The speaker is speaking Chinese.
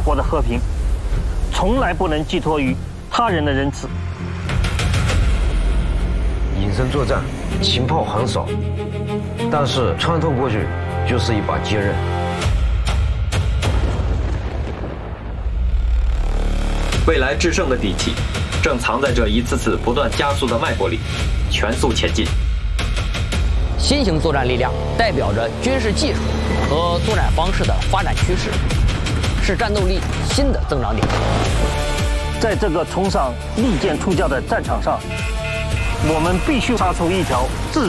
国的和平，从来不能寄托于他人的仁慈。 隐身作战，情报很少，但是穿透过去就是一把坚刃。 未来制胜的底气，正藏在这一次次不断加速的脉搏里，全速前进。 新型作战力量代表着军事技术和作战方式的发展趋势，是战斗力新的增长点。 在这个崇尚利剑出鞘的战场上，我们必须杀出一条自